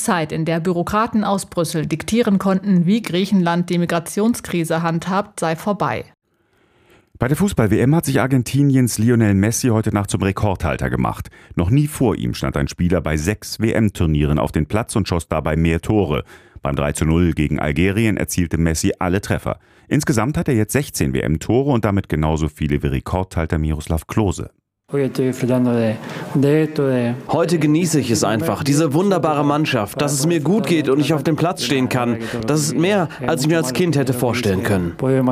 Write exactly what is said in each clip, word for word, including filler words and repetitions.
Zeit, in der Bürokraten aus Brüssel diktieren konnten, wie Griechenland die Migrationskrise handhabt, sei vorbei. Bei der Fußball-W M hat sich Argentiniens Lionel Messi heute Nacht zum Rekordhalter gemacht. Noch nie vor ihm stand ein Spieler bei sechs W M-Turnieren auf den Platz und schoss dabei mehr Tore. Beim drei zu null gegen Algerien erzielte Messi alle Treffer. Insgesamt hat er jetzt sechzehn W M-Tore und damit genauso viele wie Rekordhalter Miroslav Klose. Heute genieße ich es einfach, diese wunderbare Mannschaft, dass es mir gut geht und ich auf dem Platz stehen kann. Das ist mehr, als ich mir als Kind hätte vorstellen können.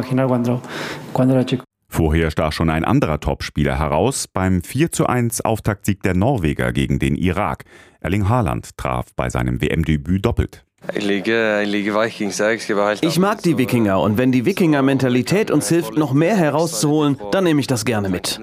Vorher stach schon ein anderer Topspieler heraus, beim vier zu eins Auftaktsieg der Norweger gegen den Irak. Erling Haaland traf bei seinem W M-Debüt doppelt. Ich mag die Wikinger und wenn die Wikinger-Mentalität uns hilft, noch mehr herauszuholen, dann nehme ich das gerne mit.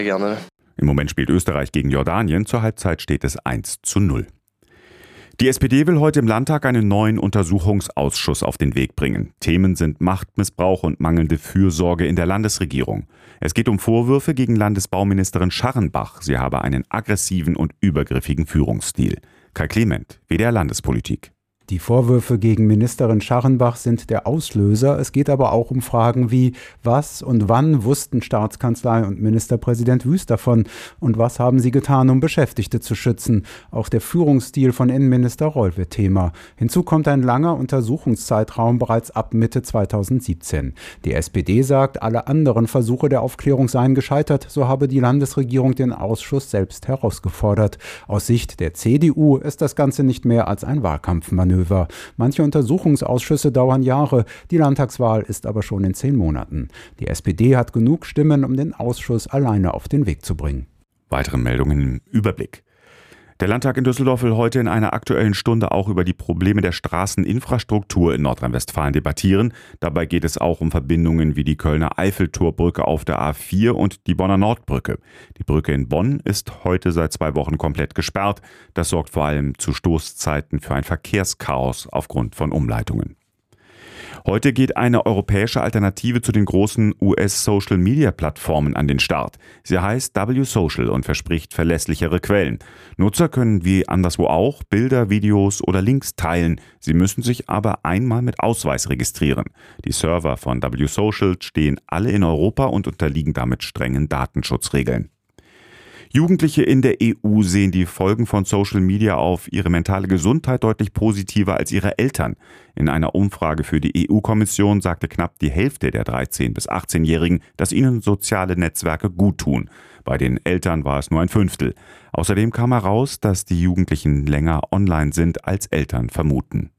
Im Moment spielt Österreich gegen Jordanien, zur Halbzeit steht es eins zu null. Die S P D will heute im Landtag einen neuen Untersuchungsausschuss auf den Weg bringen. Themen sind Machtmissbrauch und mangelnde Fürsorge in der Landesregierung. Es geht um Vorwürfe gegen Landesbauministerin Scharrenbach. Sie habe einen aggressiven und übergriffigen Führungsstil. Kai Clement, W D R Landespolitik. Die Vorwürfe gegen Ministerin Scharrenbach sind der Auslöser. Es geht aber auch um Fragen wie, was und wann wussten Staatskanzlei und Ministerpräsident Wüst davon? Und was haben sie getan, um Beschäftigte zu schützen? Auch der Führungsstil von Innenminister Reul wird Thema. Hinzu kommt ein langer Untersuchungszeitraum bereits ab Mitte zweitausendsiebzehn. Die S P D sagt, alle anderen Versuche der Aufklärung seien gescheitert. So habe die Landesregierung den Ausschuss selbst herausgefordert. Aus Sicht der C D U ist das Ganze nicht mehr als ein Wahlkampfmanöver. Manche Untersuchungsausschüsse dauern Jahre, die Landtagswahl ist aber schon in zehn Monaten. Die S P D hat genug Stimmen, um den Ausschuss alleine auf den Weg zu bringen. Weitere Meldungen im Überblick. Der Landtag in Düsseldorf will heute in einer Aktuellen Stunde auch über die Probleme der Straßeninfrastruktur in Nordrhein-Westfalen debattieren. Dabei geht es auch um Verbindungen wie die Kölner Eiffeltorbrücke auf der A vier und die Bonner Nordbrücke. Die Brücke in Bonn ist heute seit zwei Wochen komplett gesperrt. Das sorgt vor allem zu Stoßzeiten für ein Verkehrschaos aufgrund von Umleitungen. Heute geht eine europäische Alternative zu den großen U S-Social-Media-Plattformen an den Start. Sie heißt W Social und verspricht verlässlichere Quellen. Nutzer können wie anderswo auch Bilder, Videos oder Links teilen. Sie müssen sich aber einmal mit Ausweis registrieren. Die Server von W Social stehen alle in Europa und unterliegen damit strengen Datenschutzregeln. Jugendliche in der E U sehen die Folgen von Social Media auf ihre mentale Gesundheit deutlich positiver als ihre Eltern. In einer Umfrage für die E U-Kommission sagte knapp die Hälfte der dreizehn- bis achtzehnjährigen, dass ihnen soziale Netzwerke gut tun. Bei den Eltern war es nur ein Fünftel. Außerdem kam heraus, dass die Jugendlichen länger online sind, als Eltern vermuten.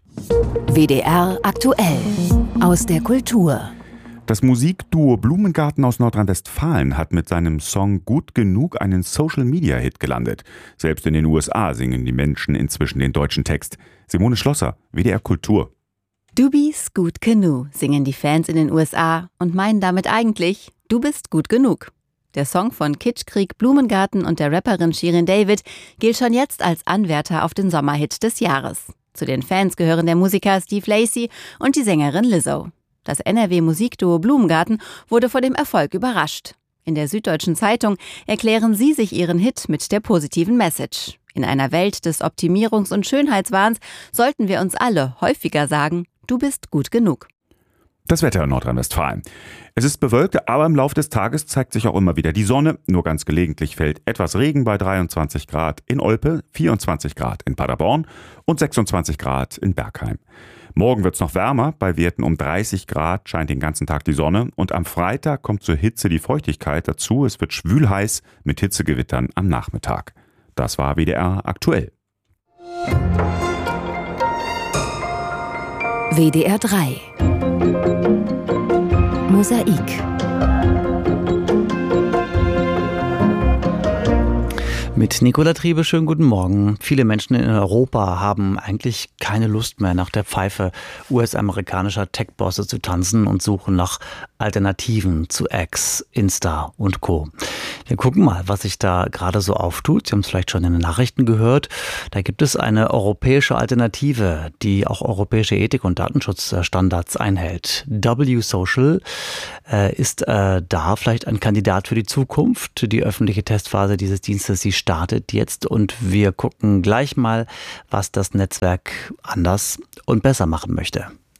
W D R aktuell aus der Kultur. Das Musikduo Blumengarten aus Nordrhein-Westfalen hat mit seinem Song Gut genug einen Social-Media-Hit gelandet. Selbst in den U S A singen die Menschen inzwischen den deutschen Text. Simone Schlosser, W D R Kultur. Du bist gut genug, singen die Fans in den U S A und meinen damit eigentlich, du bist gut genug. Der Song von Kitschkrieg Blumengarten und der Rapperin Shirin David gilt schon jetzt als Anwärter auf den Sommerhit des Jahres. Zu den Fans gehören der Musiker Steve Lacy und die Sängerin Lizzo. Das N R W-Musikduo Blumengarten wurde vor dem Erfolg überrascht. In der Süddeutschen Zeitung erklären sie sich ihren Hit mit der positiven Message. In einer Welt des Optimierungs- und Schönheitswahns sollten wir uns alle häufiger sagen, du bist gut genug. Das Wetter in Nordrhein-Westfalen. Es ist bewölkt, aber im Laufe des Tages zeigt sich auch immer wieder die Sonne. Nur ganz gelegentlich fällt etwas Regen bei dreiundzwanzig Grad in Olpe, vierundzwanzig Grad in Paderborn und sechsundzwanzig Grad in Bergheim. Morgen wird es noch wärmer, bei Werten um dreißig Grad scheint den ganzen Tag die Sonne und am Freitag kommt zur Hitze die Feuchtigkeit dazu. Es wird schwülheiß mit Hitzegewittern am Nachmittag. Das war W D R aktuell. W D R drei Mosaik. Mit Nicola Triebe, schönen guten Morgen. Viele Menschen in Europa haben eigentlich keine Lust mehr, nach der Pfeife U S-amerikanischer Tech-Bosse zu tanzen und suchen nach Alternativen zu X, Insta und Co. Wir gucken mal, was sich da gerade so auftut. Sie haben es vielleicht schon in den Nachrichten gehört. Da gibt es eine europäische Alternative, die auch europäische Ethik- und Datenschutzstandards einhält. W-Social äh, ist äh, da vielleicht ein Kandidat für die Zukunft. Die öffentliche Testphase dieses Dienstes, sie startet jetzt und wir gucken gleich mal, was das Netzwerk anders und besser machen möchte.